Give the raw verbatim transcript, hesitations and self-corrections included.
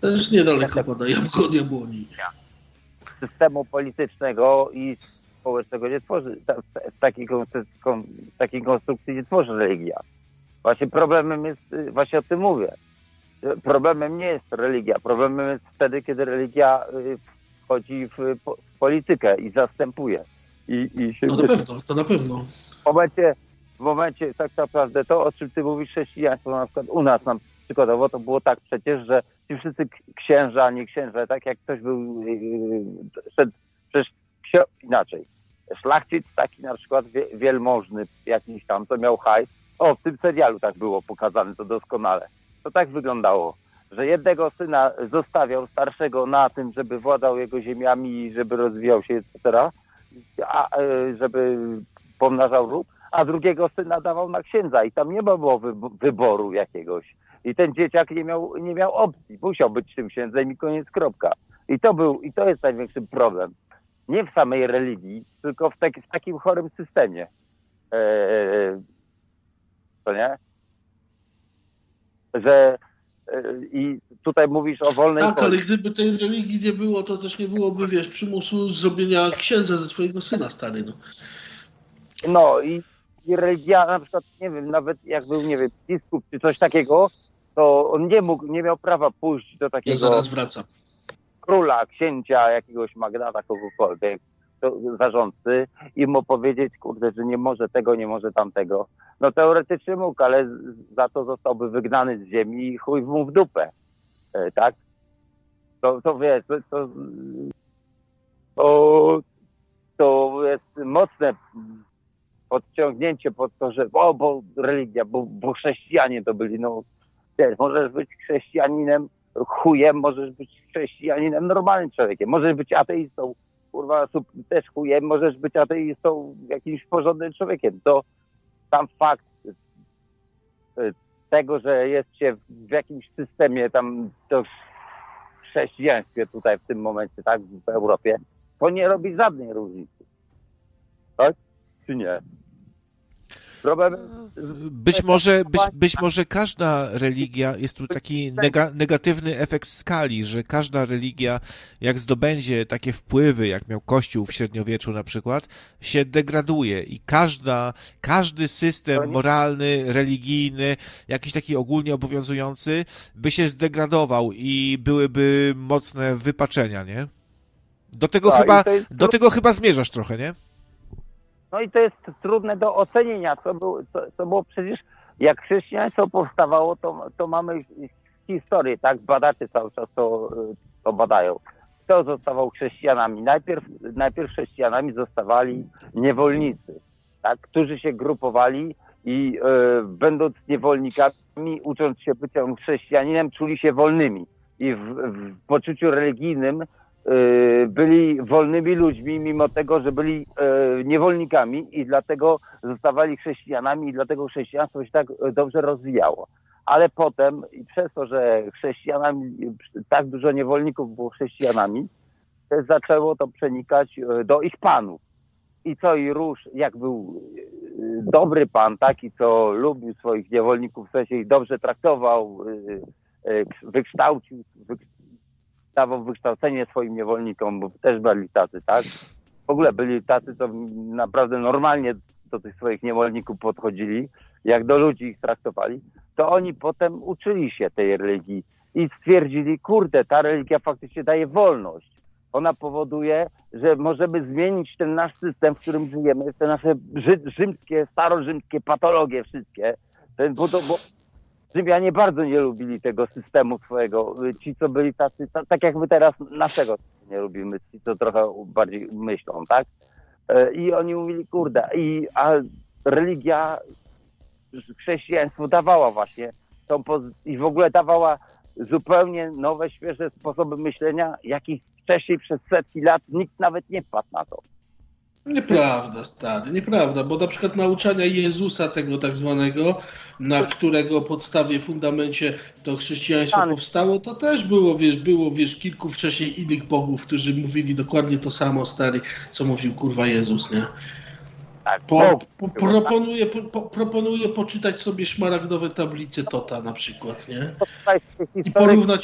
Też niedaleko pada jabłko od jabłoni. Systemu politycznego i społecznego nie tworzy, w takiej, w takiej konstrukcji nie tworzy religia. Właśnie problemem jest, właśnie o tym mówię. Problemem nie jest religia. Problemem jest wtedy, kiedy religia wchodzi w politykę i zastępuje. I, i się no na pewno, to na pewno. W momencie, w momencie tak naprawdę to, o czym ty mówisz, chrześcijaństwo na przykład u nas nam przykładowo to było tak przecież, że ci wszyscy księża, nie księża, tak jak ktoś był przed, przecież inaczej. Szlachcic taki na przykład wielmożny jakiś tam, to miał hajs. O, w tym serialu tak było pokazane to doskonale. To tak wyglądało, że jednego syna zostawiał starszego na tym, żeby władał jego ziemiami i żeby rozwijał się, et cetera, a żeby pomnażał ród, a drugiego syna dawał na księdza i tam nie było wyboru jakiegoś. I ten dzieciak nie miał, nie miał opcji, musiał być tym księdzem i koniec, kropka. I to był, i to jest największy problem. Nie w samej religii, tylko w, taki, w takim chorym systemie. Eee, to nie? Że yy, i tutaj mówisz o wolnej Tak, ale gdyby tej religii nie było, to też nie byłoby, wiesz, przymusu zrobienia księdza ze swojego syna, stary, no. No i, i religia, na przykład, nie wiem, nawet jak był, nie wiem, biskup czy coś takiego, to on nie mógł, nie miał prawa pójść do takiego... Ja zaraz wracam. Króla, księcia, jakiegoś magnata, kogokolwiek, to zarządcy i mu powiedzieć, kurde, że nie może tego, nie może tamtego. No teoretycznie mógł, ale za to zostałby wygnany z ziemi i chuj mu w dupę. E, tak? To, to wiesz, to, to, to, to jest mocne podciągnięcie pod to, że o, bo religia, bo, bo chrześcijanie to byli, no wiesz, możesz być chrześcijaninem chujem, możesz być chrześcijaninem normalnym człowiekiem, możesz być ateistą, kurwa, też chujem, możesz być ateistą jakimś porządnym człowiekiem. To sam fakt tego, że jest się w jakimś systemie tam, to w chrześcijaństwie tutaj w tym momencie, tak, w Europie, to nie robi żadnej różnicy. Tak? Czy nie? Problem... Być może, być, być może każda religia, jest tu taki nega, negatywny efekt skali, że każda religia, jak zdobędzie takie wpływy, jak miał Kościół w średniowieczu na przykład, się degraduje i każda, każdy system moralny, religijny, jakiś taki ogólnie obowiązujący, by się zdegradował i byłyby mocne wypaczenia, nie? Do tego, tak, chyba, jest... do tego chyba zmierzasz trochę, nie? No i to jest trudne do ocenienia, co było, co, co było przecież, jak chrześcijaństwo powstawało, to, to mamy historię, tak? Badacze cały czas to, to badają. Kto zostawał chrześcijanami? Najpierw, najpierw chrześcijanami zostawali niewolnicy, tak? Którzy się grupowali i e, będąc niewolnikami, ucząc się bycia chrześcijaninem, czuli się wolnymi. I w, w poczuciu religijnym byli wolnymi ludźmi, mimo tego, że byli e, niewolnikami i dlatego zostawali chrześcijanami i dlatego chrześcijaństwo się tak dobrze rozwijało. Ale potem, i przez to, że chrześcijanami, tak dużo niewolników było chrześcijanami, zaczęło to przenikać do ich panów. I co i róż, jak był dobry pan, taki, co lubił swoich niewolników, w sensie ich dobrze traktował, wykształcił, wykształcił dawał wykształcenie swoim niewolnikom, bo też byli tacy, tak? W ogóle byli tacy, co naprawdę normalnie do tych swoich niewolników podchodzili, jak do ludzi ich traktowali, to oni potem uczyli się tej religii i stwierdzili, kurde, ta religia faktycznie daje wolność. Ona powoduje, że możemy zmienić ten nasz system, w którym żyjemy, te nasze rzymskie, starorzymskie patologie wszystkie, ten, bo to, bo Rzymianie bardzo nie lubili tego systemu swojego. Ci, co byli tacy, tak jak my teraz naszego nie lubimy, ci, co trochę bardziej myślą, tak? I oni mówili, kurde, i, a religia, chrześcijaństwo dawała właśnie tą poz- i w ogóle dawała zupełnie nowe, świeże sposoby myślenia, jakich wcześniej przez setki lat nikt nawet nie wpadł na to. Nieprawda, stary, nieprawda, bo na przykład nauczania Jezusa tego tak zwanego, na którego podstawie, fundamencie to chrześcijaństwo powstało, to też było, wiesz, było, wiesz, kilku wcześniej innych bogów, którzy mówili dokładnie to samo, stary, co mówił, kurwa, Jezus, nie? Po, po, proponuję, po, proponuję poczytać sobie szmaragdowe tablice Tota na przykład, nie? I porównać